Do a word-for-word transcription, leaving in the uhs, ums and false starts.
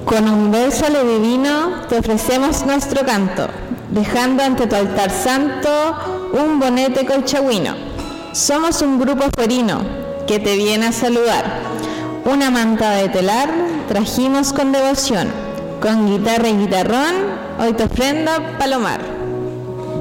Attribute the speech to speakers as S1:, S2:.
S1: Con un verso divino te ofrecemos nuestro canto, dejando ante tu altar santo un bonete colchagüino. Somos un grupo fuerino que te viene a saludar. Una manta de telar trajimos con devoción. Con guitarra y guitarrón, hoy te ofrenda Palomar.